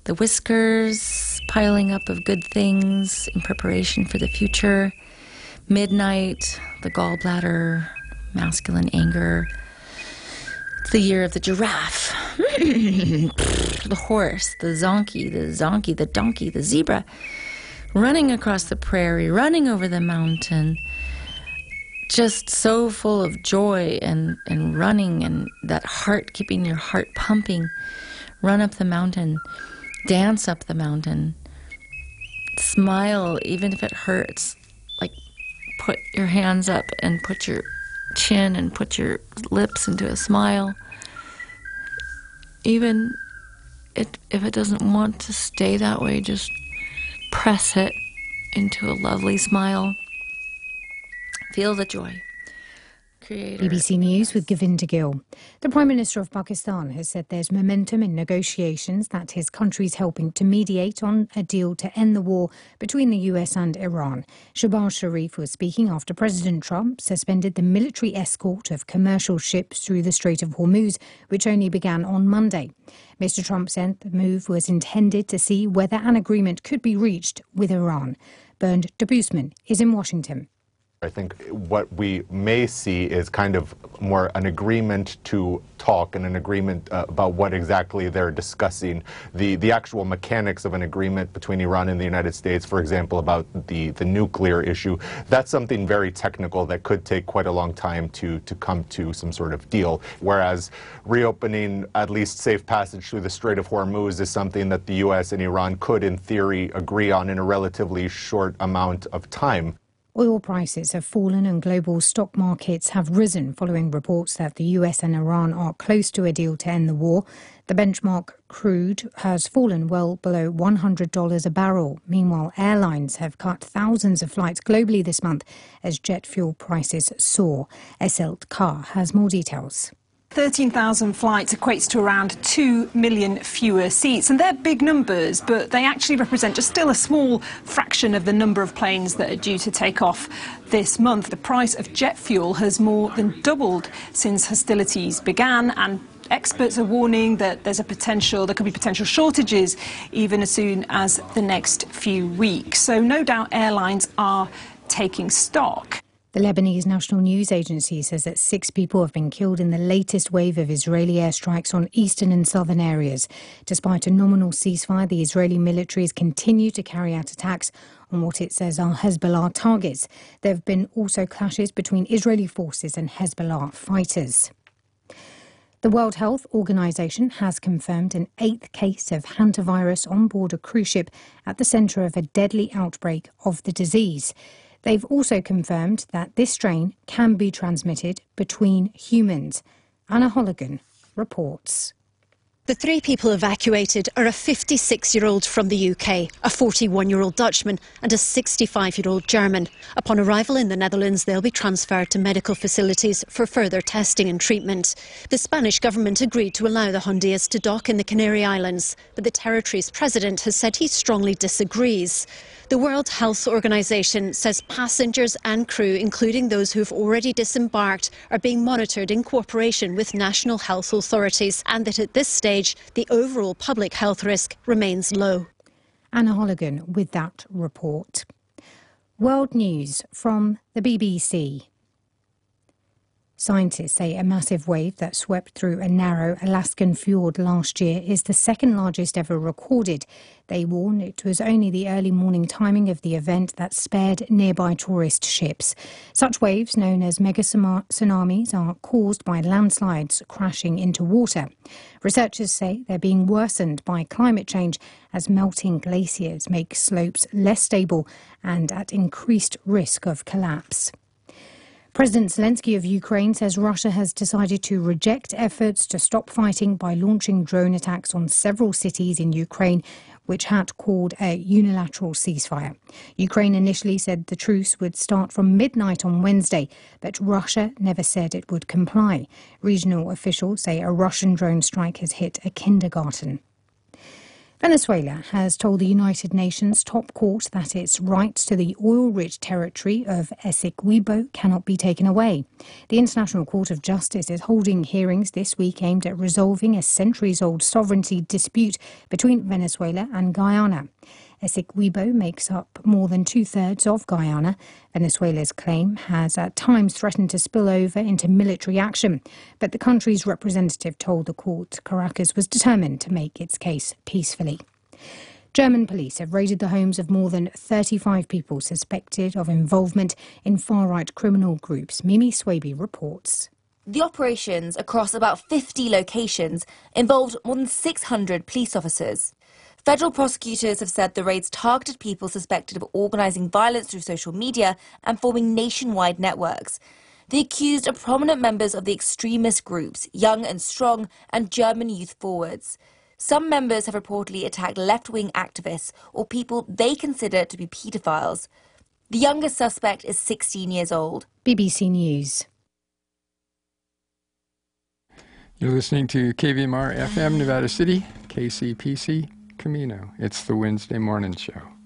the whiskers piling up of good things in preparation for the future. Midnight, the gallbladder, masculine anger. It's the year of the giraffe, the horse, the zonkey, the donkey, the zebra, running across the prairie, running over the mountain, just so full of joy and running, and that heart, keeping your heart pumping. Run up the mountain, dance up the mountain, smile even if it hurts. Like, put your hands up and put your chin and put your lips into a smile. Even if it doesn't want to stay that way, just press it into a lovely smile. Feel the joy. BBC News with Govinda Gill. The Prime Minister of Pakistan has said there's momentum in negotiations that his country is helping to mediate on a deal to end the war between the US and Iran. Shehbaz Sharif was speaking after President Trump suspended the military escort of commercial ships through the Strait of Hormuz, which only began on Monday. Mr. Trump said the move was intended to see whether an agreement could be reached with Iran. Bernd de Boosman is in Washington. I think what we may see is kind of more an agreement to talk and an agreement about what exactly they're discussing. The actual mechanics of an agreement between Iran and the United States, for example, about the nuclear issue, that's something very technical that could take quite a long time to come to some sort of deal. Whereas reopening at least safe passage through the Strait of Hormuz is something that the US and Iran could, in theory, agree on in a relatively short amount of time. Oil prices have fallen and global stock markets have risen following reports that the US and Iran are close to a deal to end the war. The benchmark crude has fallen well below $100 a barrel. Meanwhile, airlines have cut thousands of flights globally this month as jet fuel prices soar. Eselt Kar has more details. 13,000 flights equates to around 2 million fewer seats. And they're big numbers, but they actually represent just still a small fraction of the number of planes that are due to take off this month. The price of jet fuel has more than doubled since hostilities began, and experts are warning that there could be potential shortages even as soon as the next few weeks. So no doubt airlines are taking stock. The Lebanese National News Agency says that 6 people have been killed in the latest wave of Israeli airstrikes on eastern and southern areas. Despite a nominal ceasefire, the Israeli militaries continue to carry out attacks on what it says are Hezbollah targets. There have been also clashes between Israeli forces and Hezbollah fighters. The World Health Organization has confirmed an 8th case of hantavirus on board a cruise ship at the centre of a deadly outbreak of the disease. They've also confirmed that this strain can be transmitted between humans. Anna Holligan reports. The 3 people evacuated are a 56-year-old from the UK, a 41-year-old Dutchman and a 65-year-old German. Upon arrival in the Netherlands, they'll be transferred to medical facilities for further testing and treatment. The Spanish government agreed to allow the Hondias to dock in the Canary Islands, but the territory's president has said he strongly disagrees. The World Health Organization says passengers and crew, including those who have already disembarked, are being monitored in cooperation with national health authorities, and that at this stage the overall public health risk remains low. Anna Holligan with that report. World news from the BBC. Scientists say a massive wave that swept through a narrow Alaskan fjord last year is the second largest ever recorded. They warn it was only the early morning timing of the event that spared nearby tourist ships. Such waves, known as mega tsunamis, are caused by landslides crashing into water. Researchers say they're being worsened by climate change as melting glaciers make slopes less stable and at increased risk of collapse. President Zelensky of Ukraine says Russia has decided to reject efforts to stop fighting by launching drone attacks on several cities in Ukraine, which had called a unilateral ceasefire. Ukraine initially said the truce would start from midnight on Wednesday, but Russia never said it would comply. Regional officials say a Russian drone strike has hit a kindergarten. Venezuela has told the United Nations top court that its rights to the oil-rich territory of Essequibo cannot be taken away. The International Court of Justice is holding hearings this week aimed at resolving a centuries-old sovereignty dispute between Venezuela and Guyana. Essequibo makes up more than two-thirds of Guyana. Venezuela's claim has at times threatened to spill over into military action, but the country's representative told the court Caracas was determined to make its case peacefully. German police have raided the homes of more than 35 people suspected of involvement in far-right criminal groups. Mimi Swaby reports. The operations across about 50 locations involved more than 600 police officers. Federal prosecutors have said the raids targeted people suspected of organising violence through social media and forming nationwide networks. The accused are prominent members of the extremist groups Young and Strong and German Youth Forwards. Some members have reportedly attacked left-wing activists or people they consider to be paedophiles. The youngest suspect is 16 years old. BBC News. You're listening to KVMR FM Nevada City, KCPC Camino. It's the Wednesday morning show.